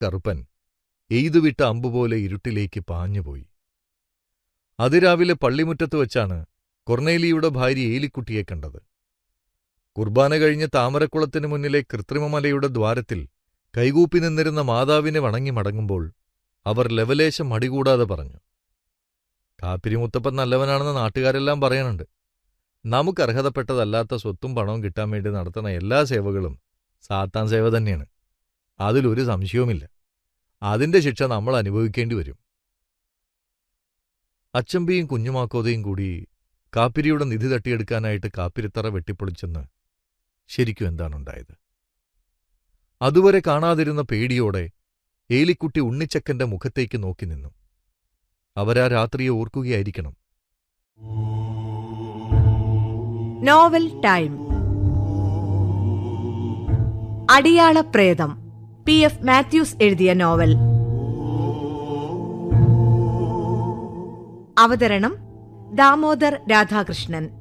കറുപ്പൻ എയ്തുവിട്ട അമ്പുപോലെ ഇരുട്ടിലേക്ക് പാഞ്ഞുപോയി. അതിരാവിലെ പള്ളിമുറ്റത്ത് വച്ചാണ് കൊർണേലിയുടെ ഭാര്യ ഏലിക്കുട്ടിയെ കണ്ടത്. കുർബാന കഴിഞ്ഞ് താമരക്കുളത്തിനു മുന്നിലെ കൃത്രിമമലയുടെ ദ്വാരത്തിൽ കൈകൂപ്പി നിന്നിരുന്ന മാതാവിനെ വണങ്ങി മടങ്ങുമ്പോൾ അവർ ലവലേശം മടികൂടാതെ പറഞ്ഞു, കാപ്പിരി മുത്തപ്പൻ നല്ലവനാണെന്ന് നാട്ടുകാരെല്ലാം പറയണുണ്ട്. നമുക്കർഹതപ്പെട്ടതല്ലാത്ത സ്വത്തും പണവും കിട്ടാൻ വേണ്ടി നടത്തുന്ന എല്ലാ സേവകളും സാത്താൻ സേവ തന്നെയാണ്. അതിലൊരു സംശയവുമില്ല. അതിന്റെ ശിക്ഷ നമ്മൾ അനുഭവിക്കേണ്ടി വരും. അച്ചമ്പിയും കുഞ്ഞുമാക്കോതയും കൂടി കാപ്പിരിയുടെ നിധി തട്ടിയെടുക്കാനായിട്ട് കാപ്പിരിത്തറ വെട്ടിപ്പൊളിച്ചെന്ന് ശരിക്കും എന്താണുണ്ടായത്? അതുവരെ കാണാതിരുന്ന പേടിയോടെ ഏലിക്കുട്ടി ഉണ്ണിച്ചക്കന്റെ മുഖത്തേക്ക് നോക്കി നിന്നു. അവരാ രാത്രിയെ ഓർക്കുകയായിരിക്കണം. Novel time. അടിയാളപ്രേതം, PF മാത്യൂസ് എഴുതിയ നോവൽ. അവതരണം ദാമോദർ രാധാകൃഷ്ണൻ.